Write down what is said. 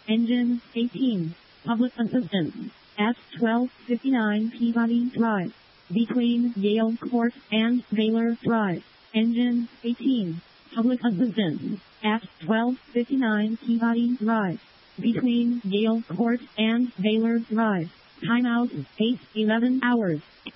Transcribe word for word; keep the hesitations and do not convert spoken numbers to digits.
Engine eighteen. Public assistance at twelve fifty-nine Peabody Drive. Between Yale Court and Baylor Drive. Engine eighteen. Public assistance at twelve fifty-nine Peabody Drive. Between Yale Court and Baylor Drive. Timeout eight eleven hours.